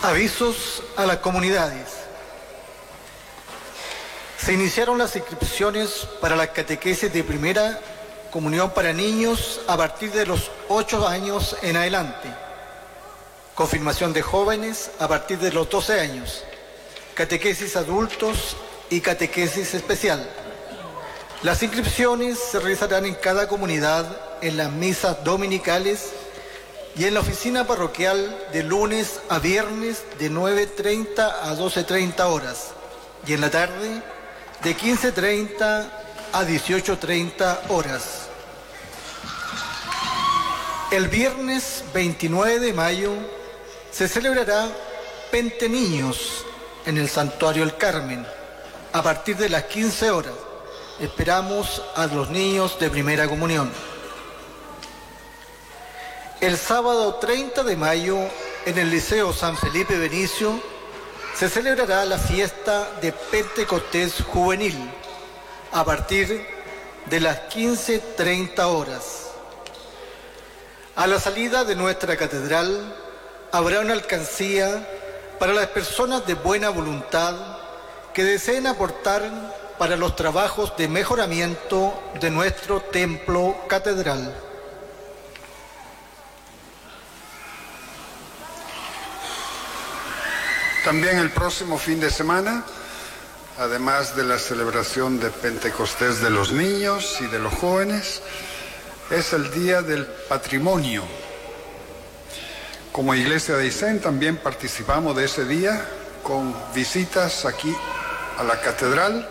Avisos a las comunidades. Se iniciaron las inscripciones para la catequesis de primera comunión para niños a partir de los 8 años en adelante. Confirmación de jóvenes a partir de los 12 años. Catequesis adultos y catequesis especial. Las inscripciones se realizarán en cada comunidad en las misas dominicales y en la oficina parroquial de lunes a viernes de 9:30 a 12:30 horas y en la tarde de 15:30 a 18:30 horas. El viernes 29 de mayo se celebrará Pente Niños en el Santuario El Carmen a partir de las 15 horas. Esperamos a los niños de primera comunión. El sábado 30 de mayo, en el Liceo San Felipe Benicio, se celebrará la fiesta de Pentecostés Juvenil a partir de las 15:30 horas. A la salida de nuestra catedral habrá una alcancía para las personas de buena voluntad que deseen aportar para los trabajos de mejoramiento de nuestro templo catedral. También el próximo fin de semana, además de la celebración de Pentecostés de los niños y de los jóvenes, es el Día del Patrimonio. Como Iglesia de Aysén también participamos de ese día con visitas aquí a la catedral,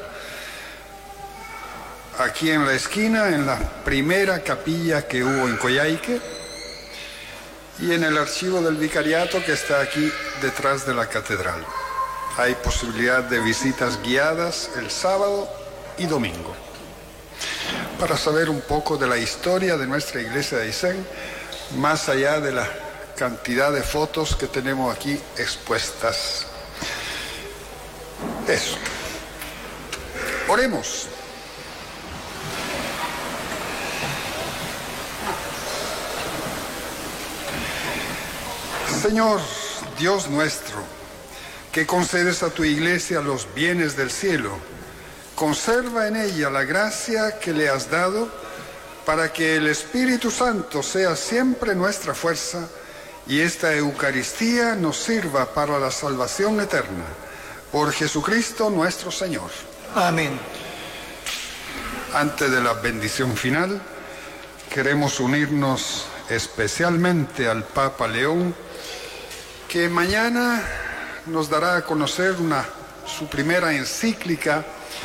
aquí en la esquina, en la primera capilla que hubo en Coyhaique, y en el archivo del vicariato que está aquí detrás de la catedral. Hay posibilidad de visitas guiadas el sábado y domingo. Para saber un poco de la historia de nuestra iglesia de Aysén, más allá de la cantidad de fotos que tenemos aquí expuestas. Eso. Oremos. Señor Dios nuestro, que concedes a tu iglesia los bienes del cielo, conserva en ella la gracia que le has dado para que el Espíritu Santo sea siempre nuestra fuerza y esta Eucaristía nos sirva para la salvación eterna. Por Jesucristo nuestro Señor. Amén. Antes de la bendición final, queremos unirnos especialmente al Papa León, que mañana nos dará a conocer su primera encíclica